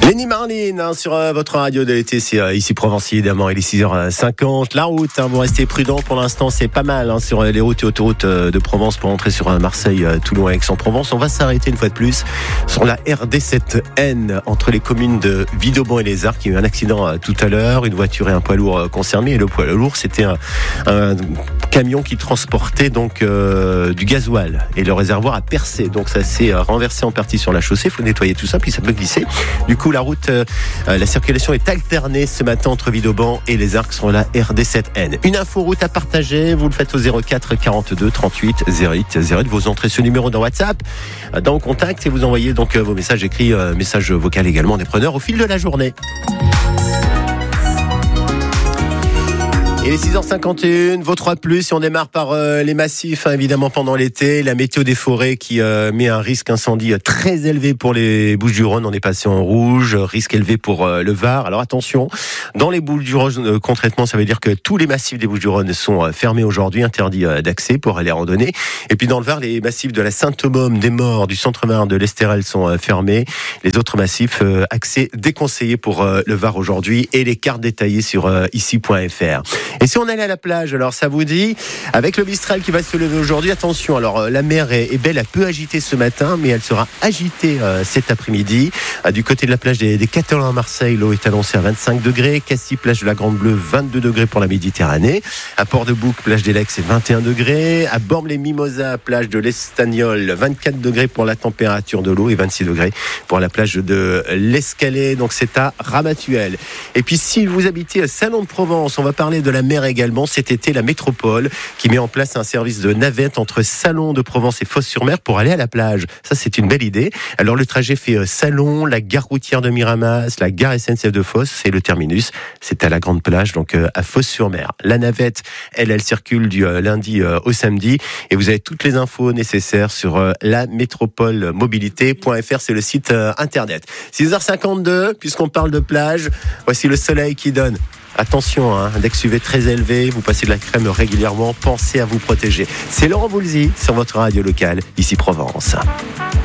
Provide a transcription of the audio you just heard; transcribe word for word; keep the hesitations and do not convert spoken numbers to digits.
Lenny Marlin hein, sur euh, votre radio de l'été, c'est euh, ici Provence évidemment, il est six heures cinquante. La route, hein, vous restez prudents pour l'instant, c'est pas mal hein, sur euh, les routes et autoroutes euh, de Provence pour entrer sur euh, Marseille, euh, Toulon et Aix-en-Provence. On va s'arrêter une fois de plus sur la R D sept N entre les communes de Vidauban et Les Arcs. Il y a eu un accident euh, tout à l'heure, une voiture et un poids lourd euh, concernés. Et le poids lourd, c'était un, un camion qui transportait donc euh, du gasoil et le réservoir a percé. Donc ça s'est euh, renversé en partie sur la chaussée. Il faut nettoyer tout ça, puis ça peut glisser. Du coup, la route, euh, la circulation est alternée ce matin entre Vidauban et Les Arcs sur la R D sept N. Une info route à partager, vous le faites au zéro quatre quarante-deux trente-huit zéro huit zéro huit. Vous entrez ce numéro dans WhatsApp, dans le contact et vous envoyez donc euh, vos messages écrits, euh, messages vocaux également des preneurs au fil de la journée. Il est six heures cinquante et un, vos trois plus, et on démarre par euh, les massifs, hein, évidemment pendant l'été, la météo des forêts qui euh, met un risque incendie très élevé pour les Bouches-du-Rhône, on est passé en rouge, risque élevé pour euh, le Var. Alors attention, dans les Bouches-du-Rhône, euh, concrètement, ça veut dire que tous les massifs des Bouches-du-Rhône sont euh, fermés aujourd'hui, interdits euh, d'accès pour aller randonner. Et puis dans le Var, les massifs de la Sainte-Baume, des Maures, du Centre-Var, de l'Estérel sont euh, fermés. Les autres massifs, euh, accès déconseillé pour euh, le Var aujourd'hui, et les cartes détaillées sur euh, ici point f r. Et si on allait à la plage, alors ça vous dit, avec le Mistral qui va se lever aujourd'hui, attention, alors la mer est, est belle, elle peut agiter ce matin, mais elle sera agitée euh, cet après-midi. Euh, du côté de la plage des, des Catalans à Marseille, l'eau est annoncée à vingt-cinq degrés. Cassis, plage de la Grande Bleue, vingt-deux degrés pour la Méditerranée. À Port-de-Bouc, plage des Lacs, c'est vingt et un degrés. À Bormes-les-Mimosas, plage de l'Estagnol, vingt-quatre degrés pour la température de l'eau et vingt-six degrés pour la plage de l'Escalais. Donc c'est à Ramatuelle. Et puis si vous habitez à Salon de Provence, on va parler de la mer également. Cet été, la métropole qui met en place un service de navette entre Salon de Provence et Fos-sur-Mer pour aller à la plage. Ça, c'est une belle idée. Alors, le trajet fait Salon, la gare routière de Miramas, la gare S N C F de Fos et le terminus. C'est à la grande plage, donc à Fos-sur-Mer. La navette, elle, elle circule du lundi au samedi et vous avez toutes les infos nécessaires sur la métropole mobilité point f r. C'est le site internet. six heures cinquante-deux, puisqu'on parle de plage, voici le soleil qui donne. Attention, hein, index U V très élevé, vous passez de la crème régulièrement, pensez à vous protéger. C'est Laurent Voulzy sur votre radio locale, ici Provence.